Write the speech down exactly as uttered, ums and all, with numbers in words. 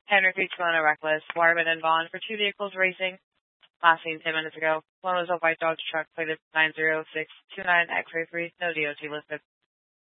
Henry Beach, Kelowna, reckless. Waterman and Vaughn for two vehicles racing. Last seen ten minutes ago. One was a white Dodge truck plated nine zero six two nine X-ray three. No D O T listed.